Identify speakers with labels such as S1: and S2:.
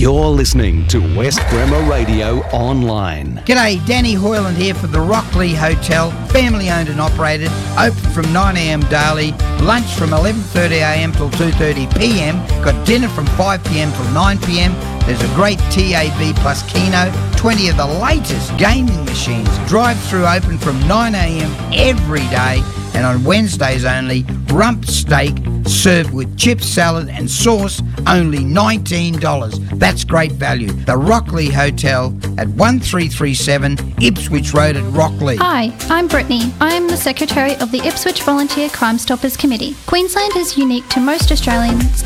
S1: You're listening to West Bremer Radio Online.
S2: G'day, Danny Hoyland here for the Rockley Hotel, family owned and operated, open from 9am daily, lunch from 11:30am till 2:30pm, got dinner from 5pm till 9pm. There's a great TAB plus Keno, 20 of the latest gaming machines, drive-through open from 9am every day, and on Wednesdays only, rump steak served with chips, salad and sauce, only $19. That's great value. The Rockley Hotel at 1337 Ipswich Road at Rockley.
S3: Hi, I'm Brittany. I am the Secretary of the Ipswich Volunteer Crime Stoppers Committee. Queensland is unique to most Australians